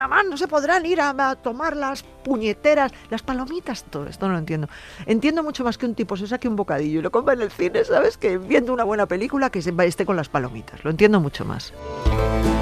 Mamá, no se podrán ir a tomar las puñeteras, las palomitas, todo esto no lo entiendo. Entiendo mucho más que un tipo se saque un bocadillo y lo coma en el cine, ¿sabes? Que viendo una buena película que esté con las palomitas. Lo entiendo mucho más.